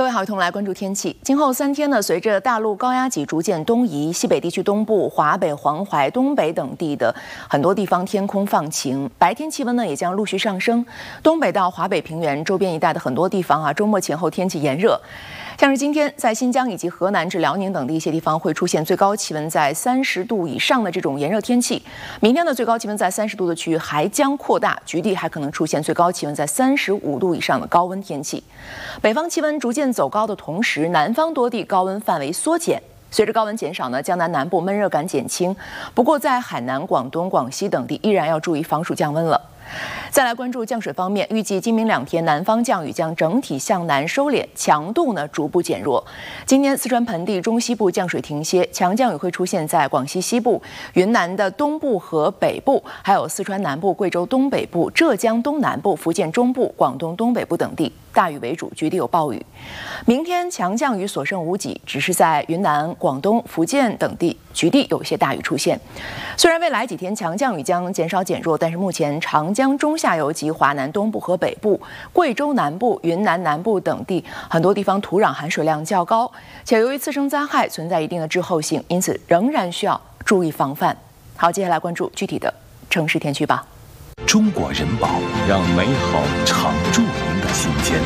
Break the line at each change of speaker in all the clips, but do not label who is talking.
各位好，一同来关注天气。今后3天呢，随着大陆高压脊逐渐东移，西北地区东部、华北、黄淮、东北等地的很多地方天空放晴，白天气温呢也将陆续上升。东北到华北平原周边一带的很多地方周末前后天气炎热。像是今天在新疆以及河南至辽宁等地一些地方会出现最高气温在30度以上的这种炎热天气。明天的最高气温在30度的区域还将扩大，局地还可能出现最高气温在35度以上的高温天气。北方气温逐渐走高的同时，南方多地高温范围缩减。随着高温减少呢，江南南部闷热感减轻，不过在海南、广东、广西等地依然要注意防暑降温了。再来关注降水方面，预计今明2天南方降雨将整体向南收敛，强度呢逐步减弱。今天四川盆地中西部降水停歇，强降雨会出现在广西西部、云南的东部和北部，还有四川南部、贵州东北部、浙江东南部、福建中部、广东东北部等地。大雨为主，局地有暴雨。明天强降雨所剩无几，只是在云南、广东、福建等地局地有一些大雨出现。虽然未来几天强降雨将减少减弱，但是目前长江中下游及华南东部和北部、贵州南部、云南南部等地很多地方土壤含水量较高，且由于次生灾害存在一定的滞后性，因此仍然需要注意防范。好，接下来关注具体的城市天气吧。
中国人保，让美好常驻您的心间。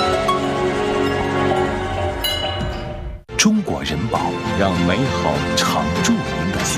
中国人保，让美好常